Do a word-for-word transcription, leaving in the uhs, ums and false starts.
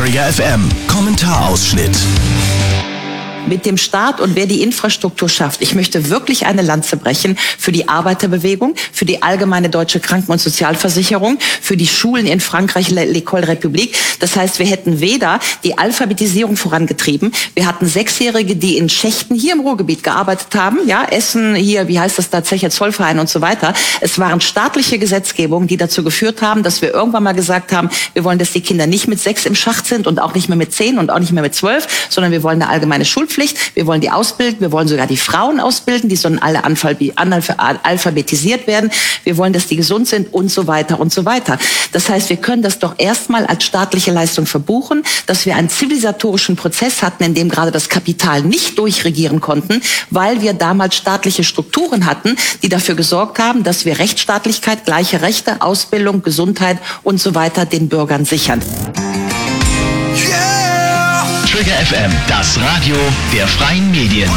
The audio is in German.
Trigger F M Kommentarausschnitt. Mit dem Staat und wer die Infrastruktur schafft. Ich möchte wirklich eine Lanze brechen für die Arbeiterbewegung, für die allgemeine deutsche Kranken- und Sozialversicherung, für die Schulen in Frankreich, L'École République. Das heißt, wir hätten weder die Alphabetisierung vorangetrieben, wir hatten Sechsjährige, die in Schächten hier im Ruhrgebiet gearbeitet haben, ja, Essen, hier, wie heißt das da, Zeche Zollverein und so weiter. Es waren staatliche Gesetzgebungen, die dazu geführt haben, dass wir irgendwann mal gesagt haben, wir wollen, dass die Kinder nicht mit sechs im Schacht sind und auch nicht mehr mit zehn und auch nicht mehr mit zwölf, sondern wir wollen eine allgemeine Schulpflicht. Wir wollen die ausbilden, wir wollen sogar die Frauen ausbilden, die sollen alle alphabetisiert werden. Wir wollen, dass die gesund sind und so weiter und so weiter. Das heißt, wir können das doch erstmal als staatliche Leistung verbuchen, dass wir einen zivilisatorischen Prozess hatten, in dem gerade das Kapital nicht durchregieren konnten, weil wir damals staatliche Strukturen hatten, die dafür gesorgt haben, dass wir Rechtsstaatlichkeit, gleiche Rechte, Ausbildung, Gesundheit und so weiter den Bürgern sichern. Trigger F M, das Radio der freien Medien.